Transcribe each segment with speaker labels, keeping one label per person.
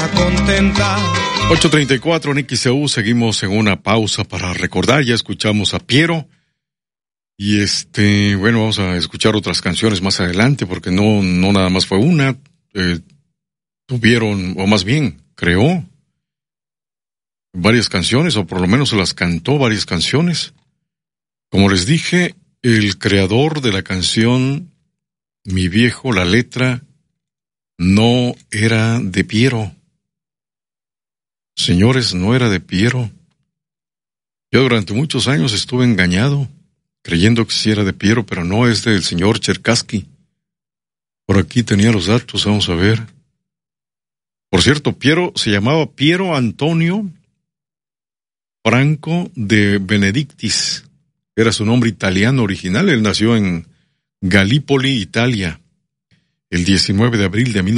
Speaker 1: a contentar.
Speaker 2: 8:34 en XEU, seguimos en una pausa para recordar, ya escuchamos a Piero, y bueno, vamos a escuchar otras canciones más adelante, porque no nada más fue una, tuvieron, o más bien, creó varias canciones, o por lo menos las cantó varias canciones. Como les dije, el creador de la canción Mi Viejo, la letra, no era de Piero. Señores, no era de Piero. Yo durante muchos años estuve engañado, creyendo que sí era de Piero, pero no, es del señor Cherkassky. Por aquí tenía los datos, vamos a ver. Por cierto, Piero se llamaba Piero Antonio Franco de Benedictis. Era su nombre italiano original. Él nació en Gallipoli, Italia, el 19 de abril de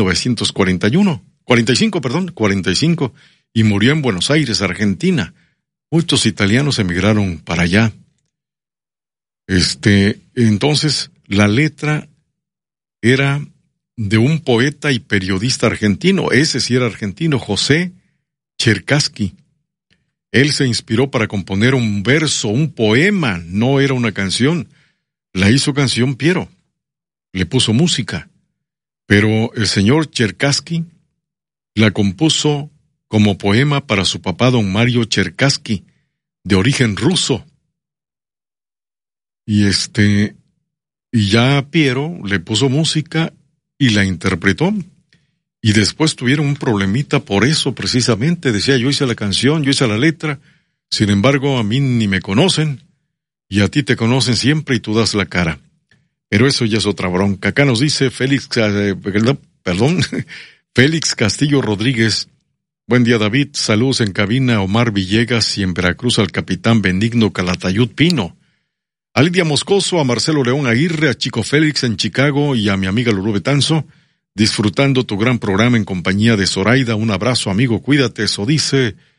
Speaker 2: 45, y murió en Buenos Aires, Argentina. Muchos italianos emigraron para allá. Entonces, la letra era de un poeta y periodista argentino, ese sí era argentino, José Cherkassky. Él se inspiró para componer un verso, un poema, no era una canción. La hizo canción Piero, le puso música, pero el señor Cherkassky la compuso como poema para su papá don Mario Cherkassky, de origen ruso. Y ya Piero le puso música y la interpretó. Y después tuvieron un problemita por eso, precisamente. Decía, yo hice la canción, yo hice la letra, sin embargo a mí ni me conocen, y a ti te conocen siempre y tú das la cara. Pero eso ya es otra bronca. Acá nos dice Félix Castillo Rodríguez. Buen día, David. Saludos en cabina, Omar Villegas, y en Veracruz al capitán Benigno Calatayud Pino. A Lidia Moscoso, a Marcelo León Aguirre, a Chico Félix en Chicago y a mi amiga Lulú Betanzo, disfrutando tu gran programa en compañía de Zoraida. Un abrazo, amigo, cuídate. Eso dice